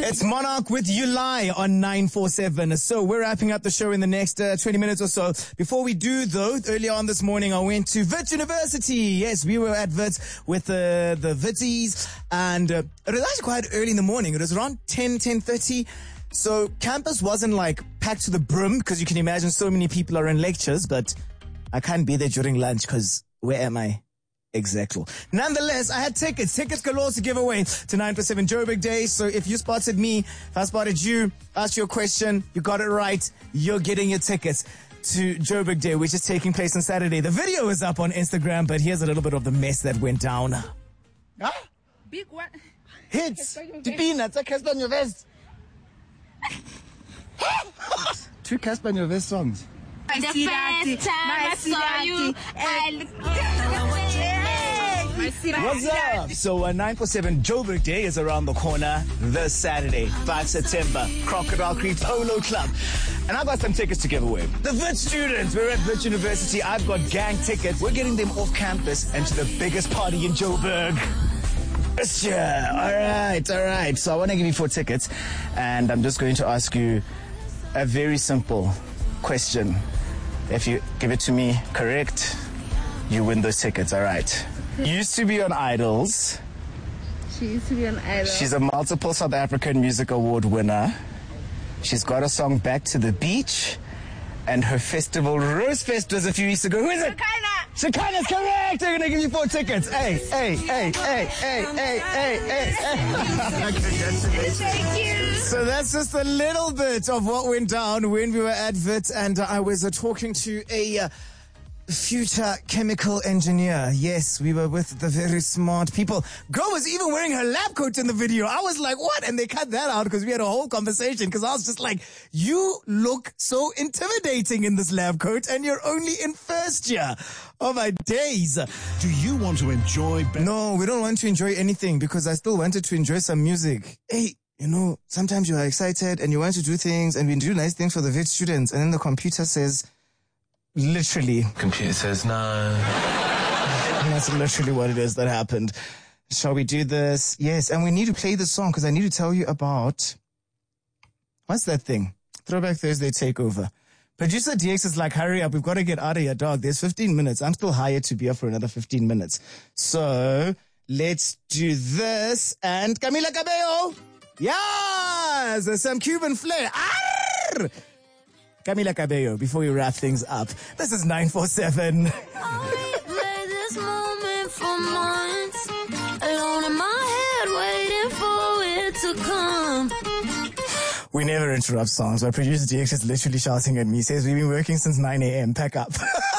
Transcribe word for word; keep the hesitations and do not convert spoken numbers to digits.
It's Monarch with You Lie on nine four seven. So we're wrapping up the show in the next uh, twenty minutes or so. Before we do, though, earlier on this morning, I went to Wits University. Yes, we were at Wits with uh, the Witsies. And uh, it was actually quite early in the morning. It was around ten, ten thirty. So campus wasn't like packed to the brim because you can imagine so many people are in lectures. But I can't be there during lunch because where am I? Exactly. Nonetheless, I had tickets. Tickets galore to give away to nine four seven Joburg Day. So if you spotted me, if I spotted you, asked you a question, you got it right, you're getting your tickets to Joburg Day, which is taking place on Saturday. The video is up on Instagram, but here's a little bit of the mess that went down. Huh? Big one. Hits. The peanuts. I cast on your vest. Two cast on your vest songs. The first time I saw you, I What's up? So uh, nine four seven Joburg Day is around the corner this Saturday, five September, Crocodile Creek Polo Club. And I've got some tickets to give away. The Wits students, we're at Wits University. I've got gang tickets. We're getting them off campus and to the biggest party in Joburg. Yes, yeah. All right, all right. So I want to give you four tickets, and I'm just going to ask you a very simple question. If you give it to me correct, you win those tickets, all right? Used to be on Idols. She used to be on Idols. She's a multiple South African Music Award winner. She's got a song, Back to the Beach. And her festival, Rose Fest, was a few weeks ago. Who is it? Shekinah. Shekinah's correct. They're going to give you four tickets. Hey, hey, hey, hey, hey, hey, hey, hey, hey. Thank you. So that's just a little bit of what went down when we were at Wits, and I was uh, talking to a uh, future chemical engineer. Yes, we were with the very smart people. Girl was even wearing her lab coat in the video. I was like, what? And they cut that out because we had a whole conversation, because I was just like, you look so intimidating in this lab coat and you're only in first year. Oh my days. Do you want to enjoy... Be- no, we don't want to enjoy anything because I still wanted to enjoy some music. Hey, you know, sometimes you are excited and you want to do things and we do nice things for the Wits students, and then the computer says... Literally. Computer says no. And that's literally what it is that happened. Shall we do this? Yes, and we need to play the song because I need to tell you about... What's that thing? Throwback Thursday Takeover. Producer D X is like, hurry up, we've got to get out of here, dog. There's fifteen minutes. I'm still hired to be here for another fifteen minutes. So, let's do this. And Camila Cabello. Yes! There's some Cuban flair. Arr! Camila Cabello, before we wrap things up. This is nine four seven. I replay this moment for months, alone in my head, waiting for it to come. We never interrupt songs. My producer D X is literally shouting at me. He says, we've been working since nine a.m. Pack up.